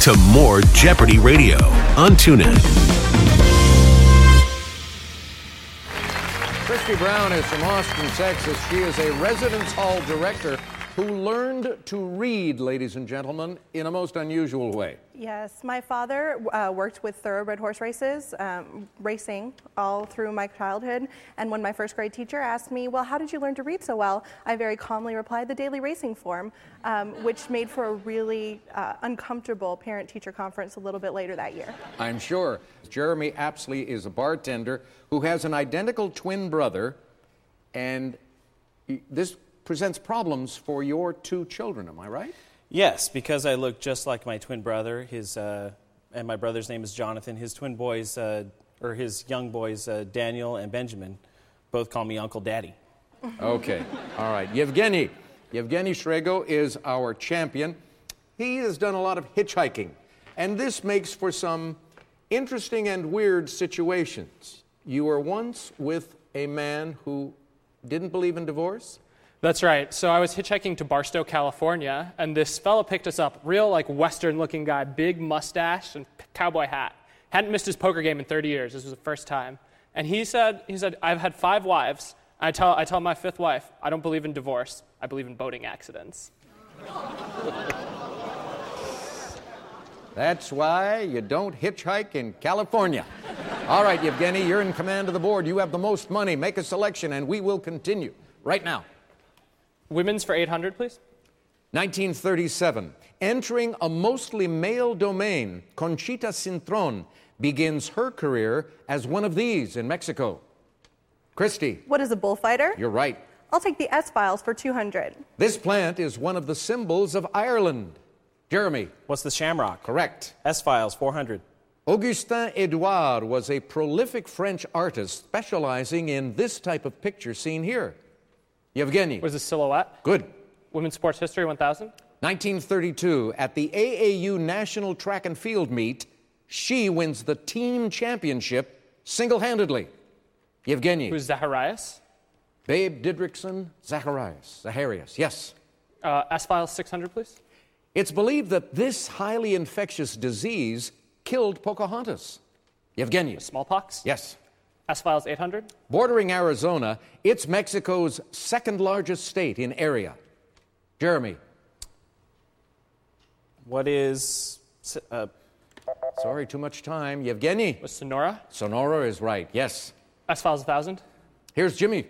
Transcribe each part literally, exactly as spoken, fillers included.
to more Jeopardy Radio on TuneIn. Christy Brown is from Austin, Texas. She is a residence hall director who learned to read, ladies and gentlemen, in a most unusual way. Yes, my father uh, worked with thoroughbred horse races, um, racing all through my childhood. And when my first grade teacher asked me, well, how did you learn to read so well? I very calmly replied, the daily racing form, um, which made for a really uh, uncomfortable parent-teacher conference a little bit later that year. I'm sure. Jeremy Apsley is a bartender who has an identical twin brother, and this presents problems for your two children, am I right? Yes, because I look just like my twin brother. His uh, and my brother's name is Jonathan. His twin boys, uh, or his young boys, uh, Daniel and Benjamin, both call me Uncle Daddy. Okay, all right. Yevgeny. Yevgeny Shrego is our champion. He has done a lot of hitchhiking, and this makes for some interesting and weird situations. You were once with a man who didn't believe in divorce? That's right. So I was hitchhiking to Barstow, California, and this fella picked us up, real like Western-looking guy, big mustache and cowboy hat. Hadn't missed his poker game in thirty years. This was the first time. And he said, he said, I've had five wives. I tell, I tell my fifth wife, I don't believe in divorce. I believe in boating accidents. That's why you don't hitchhike in California. All right, Yevgeny, you're in command of the board. You have the most money. Make a selection, and we will continue right now. Women's for eight hundred, please. nineteen thirty-seven. Entering a mostly male domain, Conchita Cintron begins her career as one of these in Mexico. Christy. What is a bullfighter? You're right. I'll take the S-Files for two hundred. This plant is one of the symbols of Ireland. Jeremy. What's the shamrock? Correct. S-Files, four hundred. Augustin Edouard was a prolific French artist specializing in this type of picture seen here. Yevgeny. Was a silhouette? Good. Women's sports history, one thousand. nineteen thirty-two, at the A A U National Track and Field meet, she wins the team championship single-handedly. Yevgeny. Who's Zacharias? Babe Didrikson Zacharias. Zacharias, yes. Uh, S-Files, six hundred, please. It's believed that this highly infectious disease killed Pocahontas. Yevgeny. Smallpox? Yes. S-Files, eight hundred. Bordering Arizona, it's Mexico's second largest state in area. Jeremy. What is... Uh, Sorry, too much time. Yevgeny. Was Sonora? Sonora is right, yes. S-Files, one thousand. Here's Jimmy.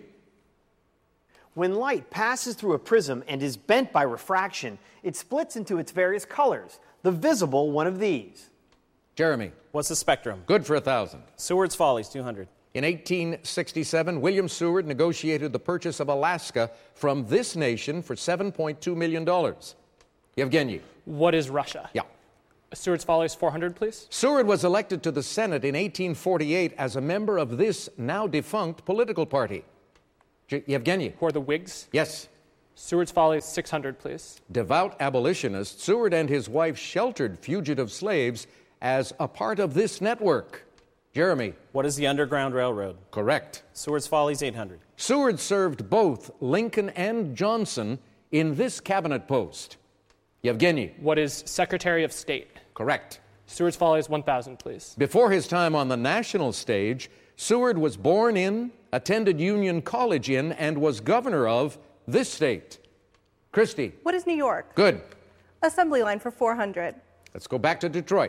When light passes through a prism and is bent by refraction, it splits into its various colors. The visible one of these. Jeremy. What's the spectrum? Good for a thousand. Seward's Follies, two hundred. In eighteen sixty-seven, William Seward negotiated the purchase of Alaska from this nation for seven point two million dollars. Yevgeny. What is Russia? Yeah. Seward's Follies, four hundred, please. Seward was elected to the Senate in eighteen forty-eight as a member of this now defunct political party. J- Yevgeny. Who are the Whigs? Yes. Seward's Follies, six hundred, please. Devout abolitionist, Seward and his wife sheltered fugitive slaves as a part of this network. Jeremy. What is the Underground Railroad? Correct. Seward's Follies, eight hundred. Seward served both Lincoln and Johnson in this cabinet post. Yevgeny. What is Secretary of State? Correct. Seward's Follies, one thousand, please. Before his time on the national stage, Seward was born in, attended Union College in, and was governor of this state. Christy. What is New York? Good. Assembly line for four hundred. Let's go back to Detroit.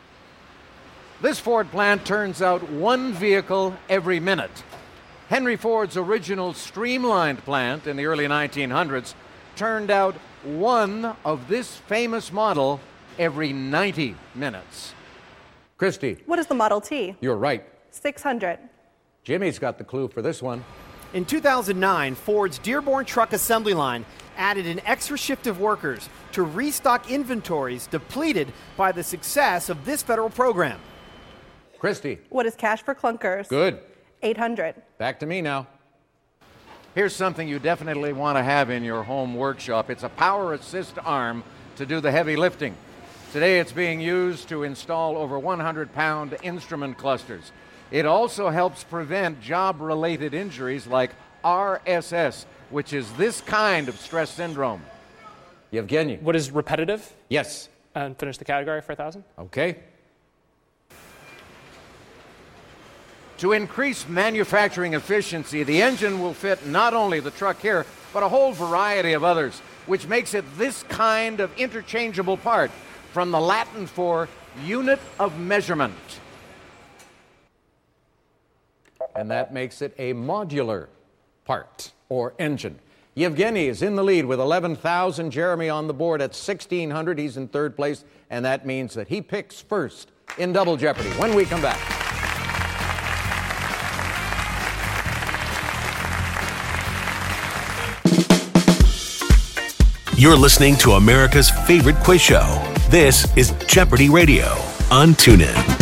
This Ford plant turns out one vehicle every minute. Henry Ford's original streamlined plant in the early nineteen hundreds turned out one of this famous model every ninety minutes. Christy. What is the Model T? You're right. six hundred. Jimmy's got the clue for this one. In two thousand nine, Ford's Dearborn truck assembly line added an extra shift of workers to restock inventories depleted by the success of this federal program. Christy. What is Cash for Clunkers? Good. eight hundred. Back to me now. Here's something you definitely want to have in your home workshop. It's a power assist arm to do the heavy lifting. Today it's being used to install over one hundred pound instrument clusters. It also helps prevent job-related injuries like R S S, which is this kind of stress syndrome. Yevgeny. What is repetitive? Yes. and finish the category for one thousand. Okay. To increase manufacturing efficiency, the engine will fit not only the truck here, but a whole variety of others, which makes it this kind of interchangeable part, from the Latin for unit of measurement. And that makes it a modular part or engine. Yevgeny is in the lead with eleven thousand. Jeremy on the board at sixteen hundred. He's in third place, and that means that he picks first in Double Jeopardy when we come back. You're listening to America's favorite quiz show. This is Jeopardy Radio on TuneIn.